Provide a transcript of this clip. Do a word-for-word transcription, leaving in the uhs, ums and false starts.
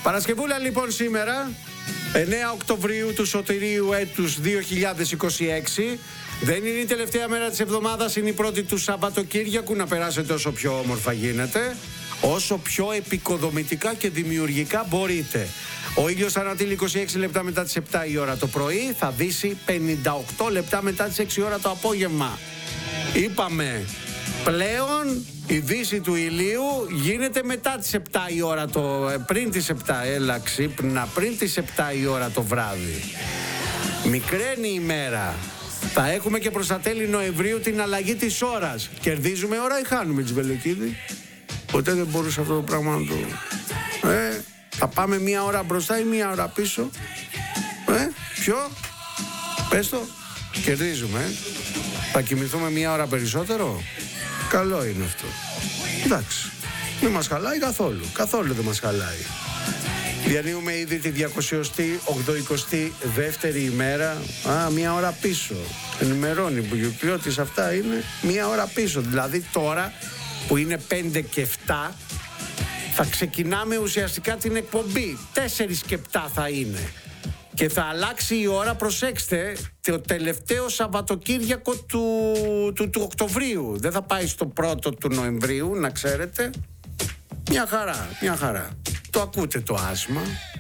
Παρασκευούλα λοιπόν σήμερα, εννέα Οκτωβρίου του σωτηρίου έτους δύο χιλιάδες είκοσι έξι. Δεν είναι η τελευταία μέρα της εβδομάδας, είναι η πρώτη του Σαββατοκύριακου. Να περάσετε όσο πιο όμορφα γίνεται, όσο πιο επικοδομητικά και δημιουργικά μπορείτε. Ο ήλιος ανατείλει είκοσι έξι λεπτά μετά τις επτά η ώρα το πρωί, θα δύσει πενήντα οκτώ λεπτά μετά τις έξι η ώρα το απόγευμα. Είπαμε, πλέον η δύση του ηλίου γίνεται μετά τις επτά η ώρα το... πριν τις επτά, έλα ξύπνα, πριν τις επτά η ώρα το βράδυ. Μικραίνει η μέρα. Θα έχουμε και προς τα τέλη Νοεμβρίου την αλλαγή της ώρας. Κερδίζουμε ώρα ή χάνουμε, Τσβελεκίδη? Ποτέ δεν μπορούσε αυτό το πράγμα να το... Ε, θα πάμε μία ώρα μπροστά ή μία ώρα πίσω? Ε, ποιο? Πες το. Κερδίζουμε, ε. Θα κοιμηθούμε μία ώρα περισσότερο? Καλό είναι αυτό. Εντάξει. Δεν μας χαλάει καθόλου. Καθόλου δεν μας χαλάει. Διανύουμε ήδη τη διακόσια ογδοηκοστή δεύτερη ημέρα. Α, μία ώρα πίσω. Ενημερώνει που γιουκλιώτης αυτά είναι μία ώρα πίσω. Δηλαδή τώρα που είναι πέντε και επτά θα ξεκινάμε ουσιαστικά την εκπομπή. τέσσερα και επτά θα είναι. Και θα αλλάξει η ώρα, προσέξτε, το τελευταίο Σαββατοκύριακο του, του, του Οκτωβρίου. Δεν θα πάει στο πρώτο του Νοεμβρίου, να ξέρετε. Μια χαρά, μια χαρά. Το ακούτε το άσμα.